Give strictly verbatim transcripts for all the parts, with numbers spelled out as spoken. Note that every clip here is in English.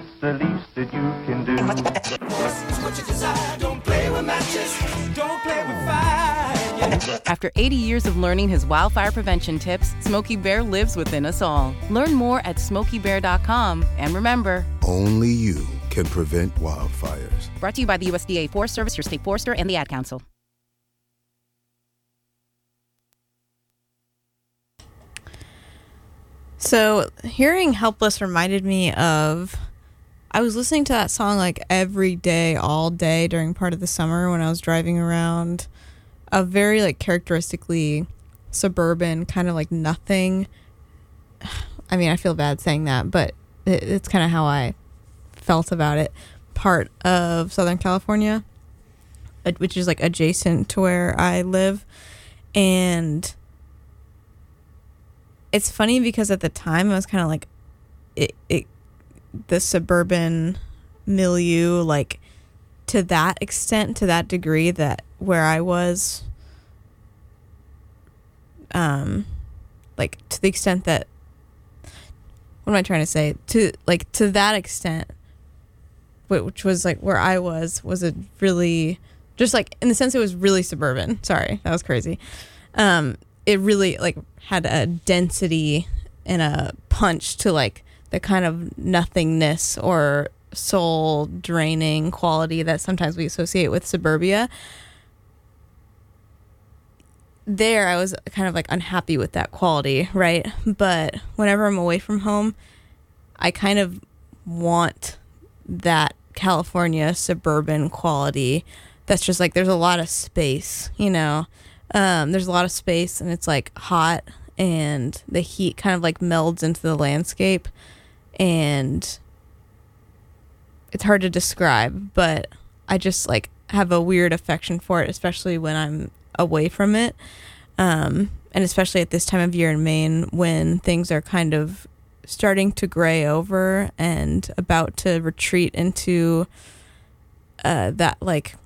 the least that you can do. It's what you desire. Don't play with matches. Don't play with fire. After eighty years of learning his wildfire prevention tips, Smokey Bear lives within us all. Learn more at smokey bear dot com. And remember, only you can prevent wildfires. Brought to you by the U S D A Forest Service, your state forester, and the Ad Council. So hearing Helpless reminded me of, I was listening to that song like every day, all day during part of the summer when I was driving around a very like characteristically suburban kind of like nothing. I mean, I feel bad saying that, but it, it's kind of how I felt about it. Part of Southern California, which is like adjacent to where I live. And it's funny because at the time I was kind of like it, it the suburban milieu, like to that extent, to that degree, that where I was um like to the extent that what am I trying to say to like to that extent, which was like where I was was a really just like in the sense it was really suburban. Sorry, that was crazy. Um, it really like had a density and a punch to like the kind of nothingness or soul draining quality that sometimes we associate with suburbia. There, I was kind of like unhappy with that quality, right? But whenever I'm away from home, I kind of want that California suburban quality that's just like there's a lot of space, you know. Um, there's a lot of space and it's like hot and the heat kind of like melds into the landscape and it's hard to describe, but I just like have a weird affection for it, especially when I'm away from it. Um, and especially at this time of year in Maine when things are kind of starting to gray over and about to retreat into uh, that like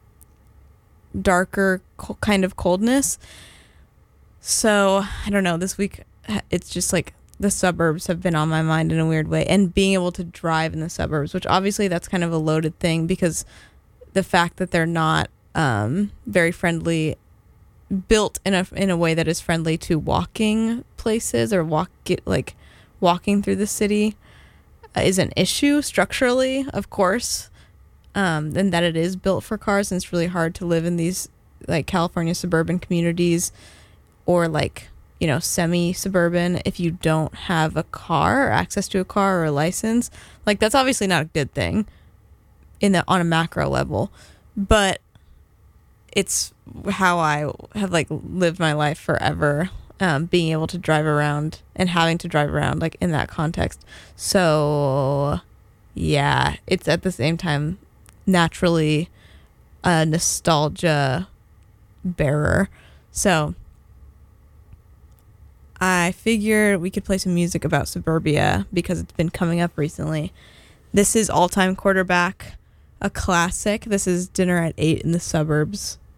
darker co- kind of coldness. So I don't know, this week it's just like the suburbs have been on my mind in a weird way, and being able to drive in the suburbs, which obviously that's kind of a loaded thing because the fact that they're not um, very friendly, built in a in a way that is friendly to walking places or walk get, like walking through the city uh, is an issue structurally, of course. Um, and that it is built for cars, and it's really hard to live in these like California suburban communities or like, you know, semi-suburban if you don't have a car or access to a car or a license. Like that's obviously not a good thing in the on a macro level, but it's how I have like lived my life forever, um, being able to drive around and having to drive around like in that context. So yeah, it's at the same time naturally a nostalgia bearer. So I figured we could play some music about suburbia because it's been coming up recently. This is All Time Quarterback, a classic. This is Dinner at Eight in the Suburbs.